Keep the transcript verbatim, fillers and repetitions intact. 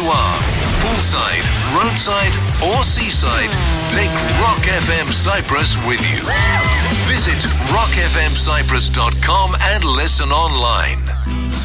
are, poolside, roadside or seaside, take Rock F M Cyprus with you. Visit rock f m cyprus dot com and listen online.